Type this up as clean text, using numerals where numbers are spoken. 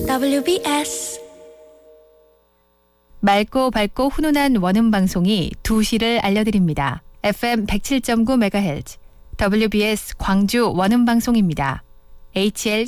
WBS 맑고 밝고 훈훈한 원음 방송이 2시를 알려드립니다. FM 107.9MHz WBS 광주 원음 방송입니다. HL